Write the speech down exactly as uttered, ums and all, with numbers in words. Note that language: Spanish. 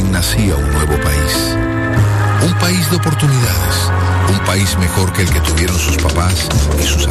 también nacía un nuevo país. Un país de oportunidades, un país mejor que el que tuvieron sus papás y sus